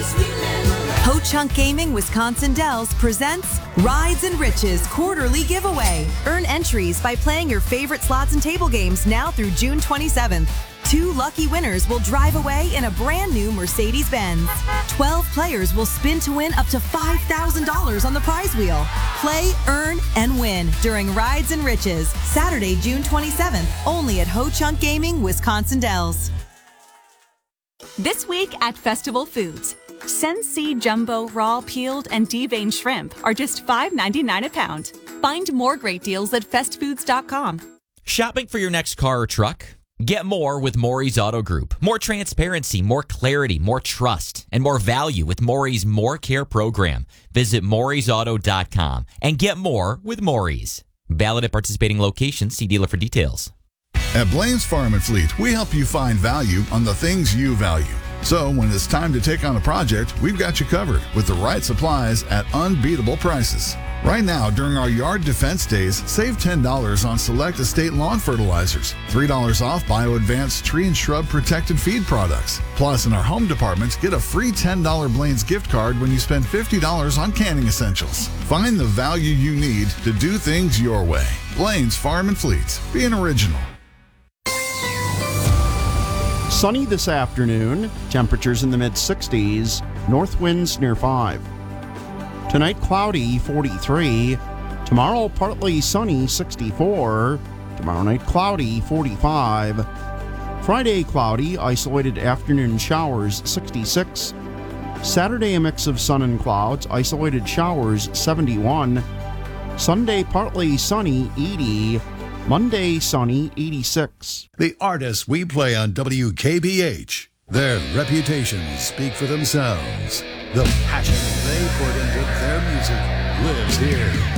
Ho-Chunk Gaming Wisconsin Dells presents Rides and Riches Quarterly Giveaway. Earn entries by playing your favorite slots and table games now through June 27th. 2 lucky winners will drive away in a brand new Mercedes-Benz. 12 players will spin to win up to $5,000 on the prize wheel. Play, earn, and win during Rides and Riches, Saturday, June 27th, only at Ho-Chunk Gaming Wisconsin Dells. This week at Festival Foods, Sensi Jumbo Raw Peeled and Deveined Shrimp are just $5.99 a pound. Find more great deals at festfoods.com. Shopping for your next car or truck? Get more with Maury's Auto Group. More transparency, more clarity, more trust, and more value with Maury's More Care program. Visit Maury'sAuto.com and get more with Maury's. Valid at participating locations. See dealer for details. At Blaine's Farm and Fleet, we help you find value on the things you value. So when it's time to take on a project, we've got you covered with the right supplies at unbeatable prices. Right now, during our Yard Defense Days, save $10 on select estate lawn fertilizers, $3 off Bio Advanced tree and shrub protected feed products. Plus, in our home departments, get a free $10 Blaine's gift card when you spend $50 on canning essentials. Find the value you need to do things your way. Blaine's Farm and Fleet. Be an original. Sunny this afternoon, temperatures in the mid-60s, north winds near 5. Tonight, cloudy, 43. Tomorrow, partly sunny, 64. Tomorrow night, cloudy, 45. Friday, cloudy, isolated afternoon showers, 66. Saturday, a mix of sun and clouds, isolated showers, 71. Sunday, partly sunny, 80. Monday, sunny, 86. The artists we play on WKBH, their reputations speak for themselves. The passion they put into their music lives here.